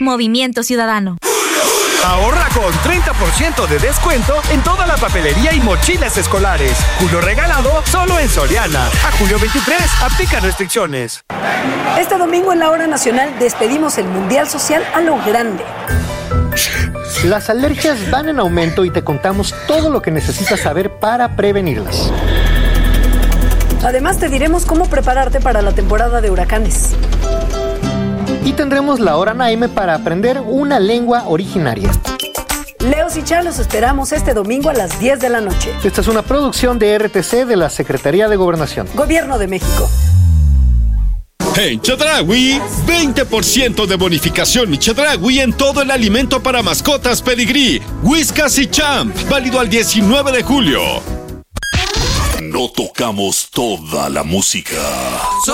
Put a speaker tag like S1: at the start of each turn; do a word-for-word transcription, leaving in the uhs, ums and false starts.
S1: Movimiento Ciudadano.
S2: Ahorra con treinta por ciento de descuento en toda la papelería y mochilas escolares. Julio regalado solo en Soriana. A julio veintitrés, aplica restricciones.
S3: Este domingo en la Hora Nacional despedimos el Mundial Social a lo grande.
S4: Las alergias van en aumento y te contamos todo lo que necesitas saber para prevenirlas.
S3: Además te diremos cómo prepararte para la temporada de huracanes.
S4: Y tendremos la Hora Naime para aprender una lengua originaria.
S3: Leos y Char, los esperamos este domingo a las diez de la noche.
S4: Esta es una producción de R T C de la Secretaría de Gobernación.
S3: Gobierno de México.
S5: En Chedraui, veinte por ciento de bonificación Chedraui en todo el alimento para mascotas Pedigrí, Whiskas y Champ, válido al diecinueve de julio.
S6: No tocamos toda la música.